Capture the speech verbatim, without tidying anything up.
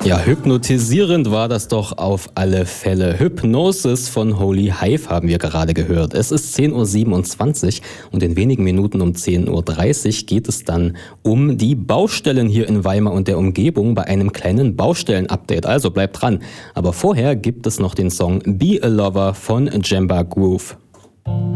Ja, hypnotisierend war das doch auf alle Fälle. Hypnosis von Holy Hive haben wir gerade gehört. Es ist zehn Uhr siebenundzwanzig und in wenigen Minuten um zehn Uhr dreißig geht es dann um die Baustellen hier in Weimar und der Umgebung bei einem kleinen Baustellen-Update. Also bleibt dran. Aber vorher gibt es noch den Song Be a Lover von Jemba Groove.